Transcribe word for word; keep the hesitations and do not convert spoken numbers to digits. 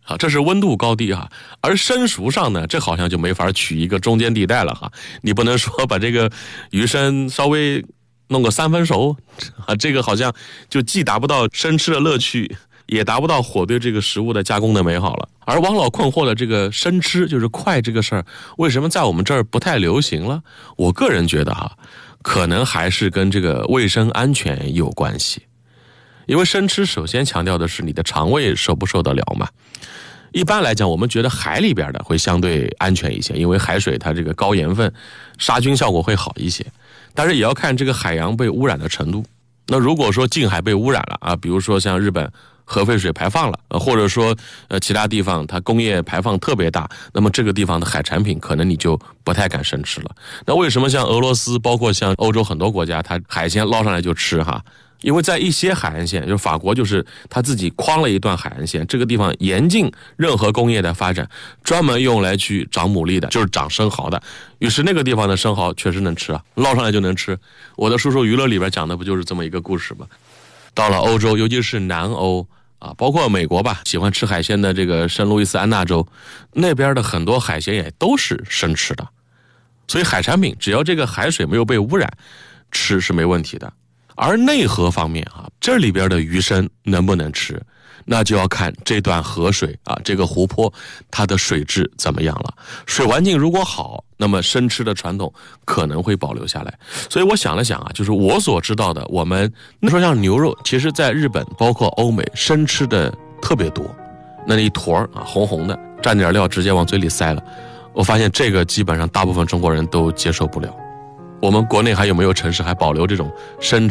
啊，这是温度高低哈。而生熟上呢，这好像就没法取一个中间地带了哈。你不能说把这个鱼生稍微弄个三分熟啊，这个好像就既达不到生吃的乐趣，也达不到火对这个食物的加工的美好了。而王老困惑的这个生吃就是快这个事儿，为什么在我们这儿不太流行了？我个人觉得哈，可能还是跟这个卫生安全有关系。因为生吃首先强调的是你的肠胃受不受得了嘛。一般来讲，我们觉得海里边的会相对安全一些，因为海水它这个高盐分，杀菌效果会好一些。但是也要看这个海洋被污染的程度。那如果说近海被污染了啊，比如说像日本核废水排放了，呃，或者说呃其他地方它工业排放特别大，那么这个地方的海产品可能你就不太敢生吃了。那为什么像俄罗斯，包括像欧洲很多国家，它海鲜捞上来就吃哈？因为在一些海岸线，就是法国就是他自己框了一段海岸线，这个地方严禁任何工业的发展，专门用来去长牡蛎的，就是长生蚝的。于是那个地方的生蚝确实能吃啊，捞上来就能吃。我的叔叔娱乐里边讲的不就是这么一个故事吗？到了欧洲，尤其是南欧啊，包括美国吧，喜欢吃海鲜的这个圣路易斯安那州，那边的很多海鲜也都是生吃的。所以海产品只要这个海水没有被污染，吃是没问题的。而内河方面啊，这里边的鱼生能不能吃，那就要看这段河水啊，这个湖泊它的水质怎么样了。水环境如果好，那么生吃的传统可能会保留下来。所以我想了想啊，就是我所知道的，我们那说像牛肉，其实在日本包括欧美生吃的特别多，那一坨啊红红的，蘸点料直接往嘴里塞了。我发现这个基本上大部分中国人都接受不了。我们国内还有没有城市还保留这种生